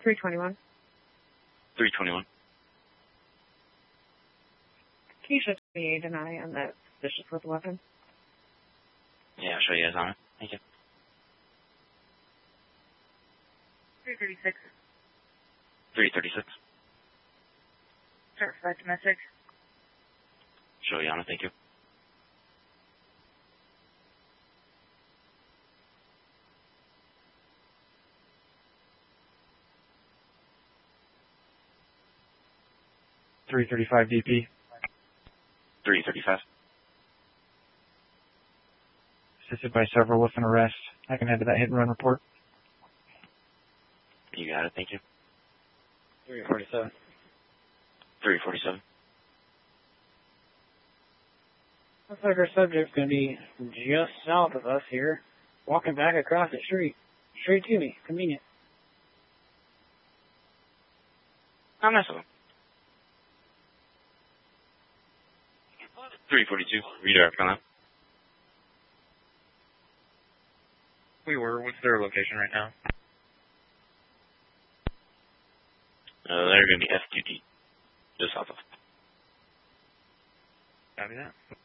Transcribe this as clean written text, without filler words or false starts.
321. 321. Can you show me an eye on that suspicious with a weapon? Yeah, I'll show you guys on it. Thank you. 336. 336. Certified domestic. Show you on it. Thank you. .335 DP. 335. Assisted by several with an arrest. I can head to that hit and run report. You got it. Thank you. 347. 347. Looks like our subject's going to be just south of us here, walking back across the street. Straight to me. Convenient. Oh, nice of him. 342. Redirect on that. We were. What's their location right now? They're going to be FQD. Just south of. Copy that.